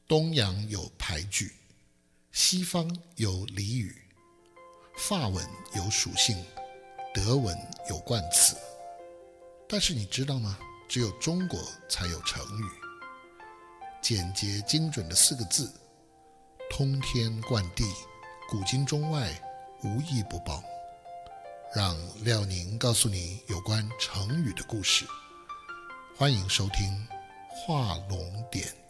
东洋有排句，西方有俚语，法文有属性，德文有冠词。但是你知道吗？只有中国才有成语。简洁精准的4个字，通天贯地，古今中外无一不包。让廖宁告诉你有关成语的故事。欢迎收听画龙点